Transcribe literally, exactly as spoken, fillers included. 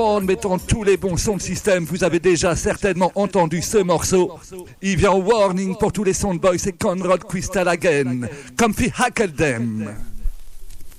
En mettant tous les bons sons de système, vous avez déjà certainement entendu ce morceau. Il vient au warning pour tous les soundboys, c'est Conrad Crystal again. Comfy Hackle Them.